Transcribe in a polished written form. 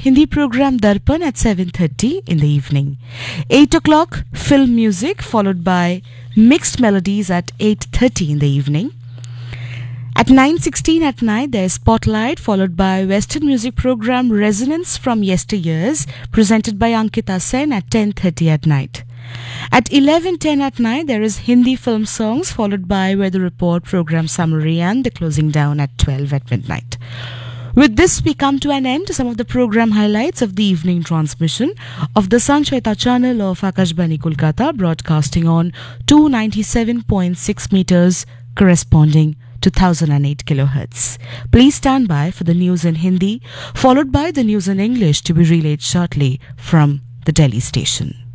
Hindi program Darpan at 7:30 in the evening. 8 o'clock, film music followed by mixed melodies at 8:30 in the evening. At 9:16 at night, there is Spotlight, followed by Western music program Resonance from Yesteryears, presented by Ankita Sen at 10:30 at night. At 11:10 at night, there is Hindi film songs, followed by Weather Report program summary and the closing down at 12 at midnight. With this, we come to an end to some of the program highlights of the evening transmission of the Sanchayta channel of Akashbani Kolkata, broadcasting on 297.6 meters, corresponding to 1008 kilohertz. Please stand by for the news in Hindi, followed by the news in English to be relayed shortly from the Delhi station.